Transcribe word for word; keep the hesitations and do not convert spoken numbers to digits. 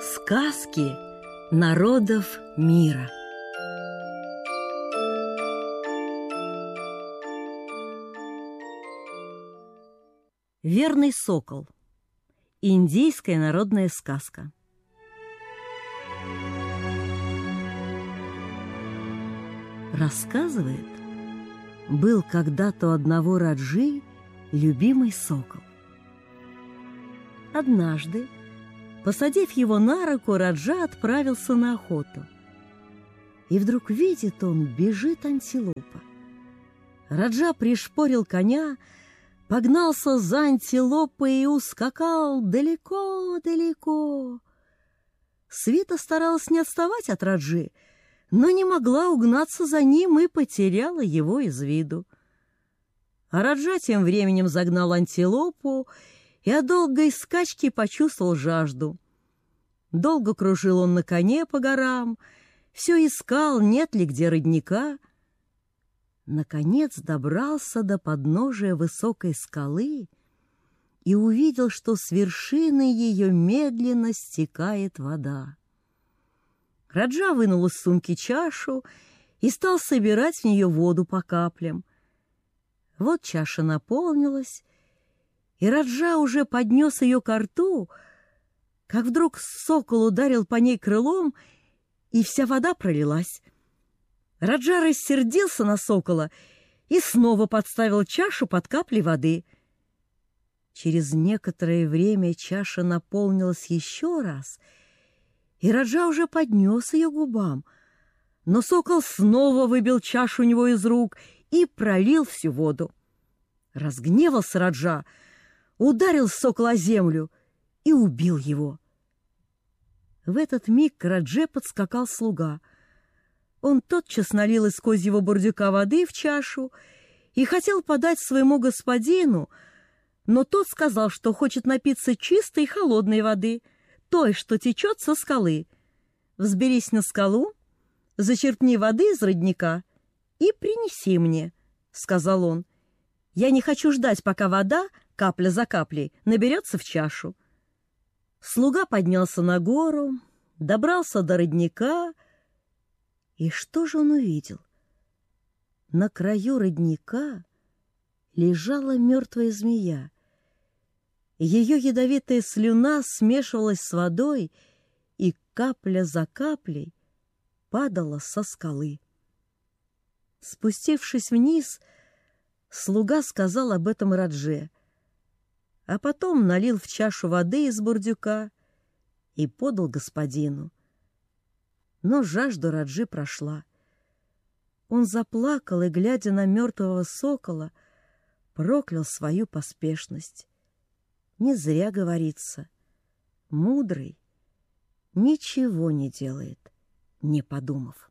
Сказки народов мира. Верный сокол. Индийская народная сказка. Рассказывает, был когда-то у одного раджи любимый сокол. Однажды, посадив его на руку, раджа отправился на охоту. И вдруг видит он, бежит антилопа. Раджа пришпорил коня, погнался за антилопой и ускакал далеко-далеко. Свита старалась не отставать от раджи, но не могла угнаться за ним и потеряла его из виду. А раджа тем временем загнал антилопу и от долгой скачки почувствовал жажду. Долго кружил он на коне по горам, все искал, нет ли где родника. Наконец добрался до подножия высокой скалы и увидел, что с вершины ее медленно стекает вода. Раджа вынул из сумки чашу и стал собирать в нее воду по каплям. Вот чаша наполнилась, и Раджа уже поднес ее ко рту, как вдруг сокол ударил по ней крылом, и вся вода пролилась. Раджа рассердился на сокола и снова подставил чашу под капли воды. Через некоторое время чаша наполнилась еще раз, и Раджа уже поднес ее к губам, но сокол снова выбил чашу у него из рук и пролил всю воду. Разгневался Раджа, ударил сокола о землю и убил его. В этот миг к Радже подскакал слуга. Он тотчас налил из козьего бурдюка воды в чашу и хотел подать своему господину, но тот сказал, что хочет напиться чистой холодной воды, той, что течет со скалы. Взберись на скалу, зачерпни воды из родника и принеси мне, — сказал он. Я не хочу ждать, пока вода, капля за каплей, наберется в чашу. Слуга поднялся на гору, добрался до родника, и что же он увидел? На краю родника лежала мертвая змея. Ее ядовитая слюна смешивалась с водой, и капля за каплей падала со скалы. Спустившись вниз, слуга сказал об этом Радже, а потом налил в чашу воды из бурдюка и подал господину. Но жажда Раджи прошла. Он заплакал и, глядя на мертвого сокола, проклял свою поспешность. Не зря говорится, мудрый ничего не делает, не подумав.